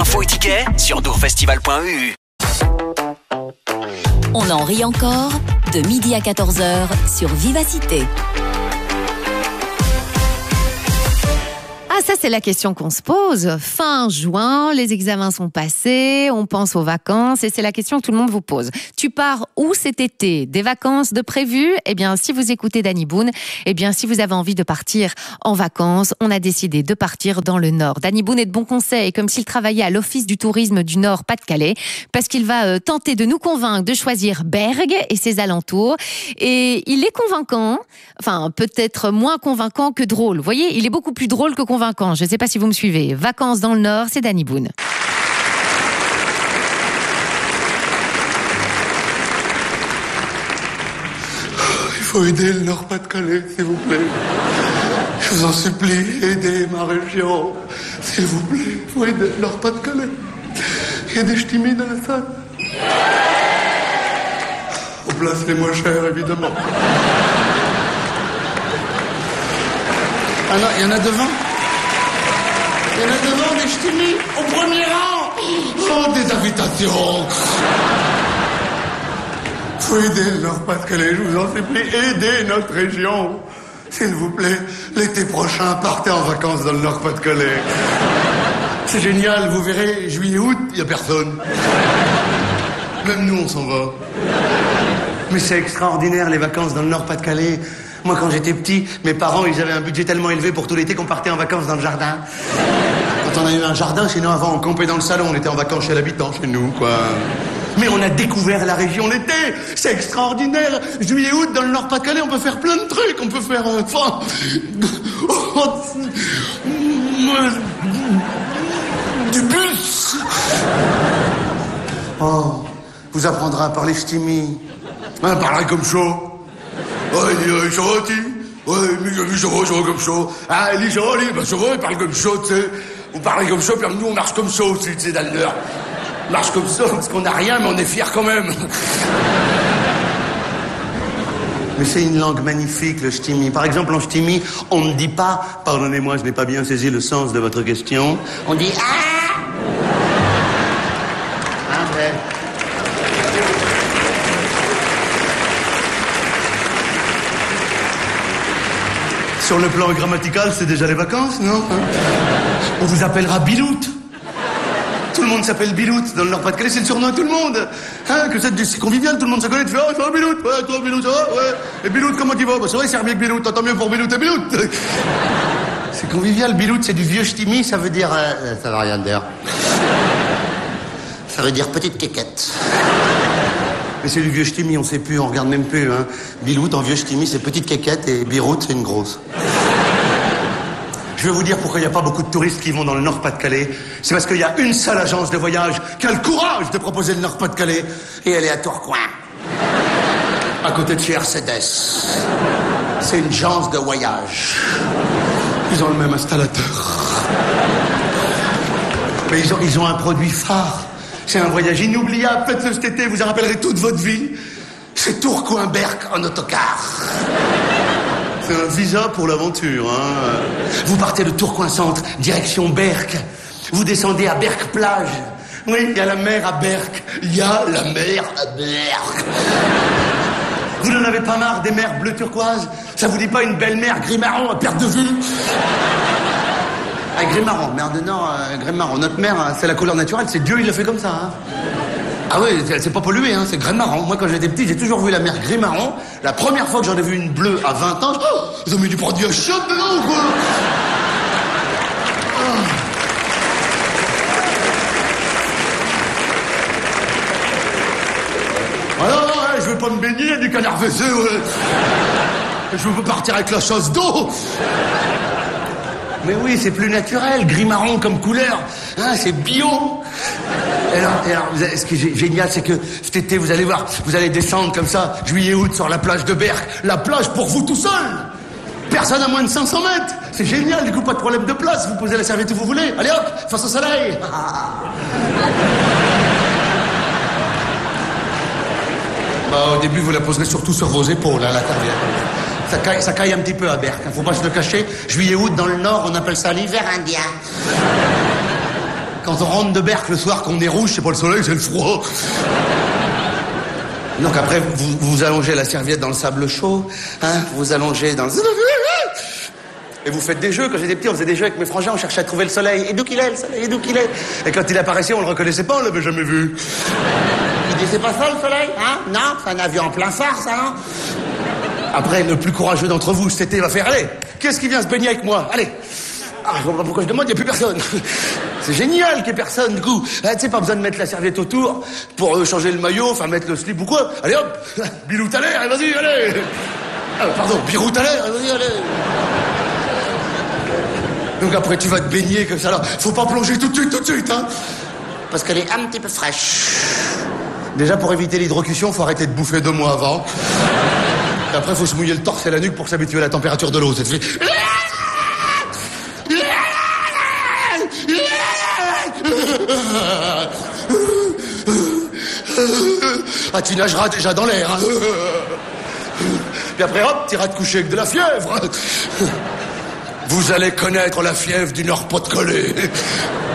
Infos et tickets sur dourfestival.eu. On en rit encore, de midi à 14h sur Vivacité. Ah, ça, c'est la question qu'on se pose. Fin juin, les examens sont passés, on pense aux vacances et c'est la question que tout le monde vous pose. Tu pars où cet été? Des vacances de prévues? Eh bien, si vous écoutez Danny Boone, eh bien, si vous avez envie de partir en vacances, on a décidé de partir dans le Nord. Danny Boone est de bons conseils, comme s'il travaillait à l'Office du tourisme du Nord Pas-de-Calais, parce qu'il va tenter de nous convaincre de choisir Bergues et ses alentours. Et il est convaincant, enfin, peut-être moins convaincant que drôle. Vous voyez, il est beaucoup plus drôle que convaincant. Je ne sais pas si vous me suivez. Vacances dans le Nord, c'est Danny Boone. Il faut aider le Nord-Pas-de-Calais, s'il vous plaît. Je vous en supplie, aidez ma région. S'il vous plaît, il faut aider le Nord-Pas-de-Calais. Il y a des ch'timis dans la salle. Aux places les moins chères, évidemment. Ah non, il y en a devant. Il y en a devant des ch'timis, au premier rang. Oh, des invitations. Faut aider le Nord-Pas-de-Calais, je vous en supplie. Aidez notre région. S'il vous plaît, l'été prochain, partez en vacances dans le Nord-Pas-de-Calais. C'est génial, vous verrez, juillet-août, il n'y a personne. Même nous, on s'en va. Mais c'est extraordinaire, les vacances dans le Nord-Pas-de-Calais. Moi, quand j'étais petit, mes parents, ils avaient un budget tellement élevé pour tout l'été qu'on partait en vacances dans le jardin. Quand on a eu un jardin, sinon avant, on campait dans le salon, on était en vacances chez l'habitant, chez nous, quoi. Mais on a découvert la région l'été. C'est extraordinaire. Juillet-août, dans le Nord-Pas-de-Calais, on peut faire plein de trucs. On peut faire... du bus. Oh, vous apprendrez à parler ch'timi. Parler comme chaud. Ouais, il est gentil. Ouais, mais je vois comme chaud. Ah, il est joli, ben je vois, il parle comme chaud, tu sais. Vous parlez comme chaud, puis nous, on marche comme chaud aussi, tu sais, dans le Nord. On marche comme ça, parce qu'on n'a rien, mais on est fiers quand même. Mais c'est une langue magnifique, le ch'timi. Par exemple, en ch'timi, on ne dit pas « Pardonnez-moi, je n'ai pas bien saisi le sens de votre question ». On dit « Ah !» Sur le plan grammatical, c'est déjà les vacances, non? On vous appellera Bilout. Tout le monde s'appelle Bilout. Dans le Nord-Pas-de-Calais, c'est le surnom de tout le monde. Hein, que c'est convivial, tout le monde se connaît. Tu fais, oh, ça va, Bilout? Ouais, toi, Bilout, ça va? Ouais. Et Bilout, comment tu vas? Bah, c'est vrai, c'est mieux que Bilout. T'entends mieux pour Bilout et Bilout. C'est convivial, Bilout, c'est du vieux ch'timi, ça veut dire... ça veut rien dire. Ça veut dire petite quéquette. Mais c'est du vieux ch'timi, on sait plus, on regarde même plus, hein. Bilout, en vieux ch'timi, c'est petite quéquette et Birout, c'est une grosse. Je vais vous dire pourquoi il n'y a pas beaucoup de touristes qui vont dans le Nord-Pas-de-Calais. C'est parce qu'il y a une seule agence de voyage qui a le courage de proposer le Nord-Pas-de-Calais. Et elle est à Tourcoing. À côté de chez Mercedes. C'est une agence de voyage. Ils ont le même installateur. Mais ils ont un produit phare. C'est un voyage inoubliable. Faites-le cet été, vous en rappellerez toute votre vie. C'est Tourcoing-Berck en autocar. C'est un visa pour l'aventure, hein. Vous partez de Tourcoing-Centre, direction Berck. Vous descendez à Berck-Plage. Oui, il y a la mer à Berck. Il y a la mer à Berck. Vous n'en avez pas marre des mers bleu turquoise? Ça vous dit pas une belle mer gris-marron à perte de vue? Ah, gris-marron, merde, non, gris-marron. Notre mer, c'est la couleur naturelle, c'est Dieu, il le fait comme ça, hein. Ah oui, c'est pas pollué, hein, c'est gris-marron. Moi, quand j'étais petit, j'ai toujours vu la mer gris-marron. La première fois que j'en ai vu une bleue à 20 ans, ils ont mis du produit à chiottes dedans ou quoi? Ah non, non, je veux pas me baigner, il y a du canard fessé, ouais. Je veux pas partir avec la chasse d'eau. Mais oui, c'est plus naturel, gris-marron comme couleur. Hein, c'est bio. Et alors, ce qui est génial, c'est que cet été, vous allez voir, vous allez descendre comme ça, juillet-août, sur la plage de Berck. La plage pour vous tout seul. Personne à moins de 500 mètres. C'est génial, du coup, pas de problème de place. Vous posez la serviette où vous voulez. Allez hop, face au soleil. Bah, au début, vous la poserez surtout sur vos épaules, à la carrière. Ça caille un petit peu à Berck, faut pas se le cacher. Juillet-août, dans le Nord, on appelle ça l'hiver indien. Quand Quand on rentre de Berck le soir, qu'on est rouge, c'est pas le soleil, c'est le froid. Donc après, vous allongez la serviette dans le sable chaud, hein, vous allongez dans le... Et vous faites des jeux. Quand j'étais petit, on faisait des jeux avec mes frangins, on cherchait à trouver le soleil. Et d'où qu'il est, le soleil, et d'où qu'il est. Et quand il apparaissait, on le reconnaissait pas, on l'avait jamais vu. Il dit, c'est pas ça le soleil, hein? Non, c'est un avion en plein phare, ça, hein? Après, le plus courageux d'entre vous, cet été, va faire, allez, qu'est-ce qui vient se baigner avec moi? Allez. Ah, je vois pas pourquoi je demande, il n'y a plus personne. C'est génial qu'il n'y ait personne, du coup. Ah, tu sais, pas besoin de mettre la serviette autour pour changer le maillot, enfin mettre le slip ou quoi. Allez hop, Bilou Thaler, vas-y, allez. Ah, pardon, Birou Thaler, vas-y, allez. Donc après, tu vas te baigner comme ça, là. Faut pas plonger tout de suite, hein. Parce qu'elle est un petit peu fraîche. Déjà, pour éviter l'hydrocution, faut arrêter de bouffer 2 mois avant. Et après, faut se mouiller le torse et la nuque pour s'habituer à la température de l'eau. Ça te fait... Ah, tu nageras déjà dans l'air, hein. Puis après, hop, t'iras te coucher avec de la fièvre. Vous allez connaître la fièvre du Nord-Pas-de-Calais.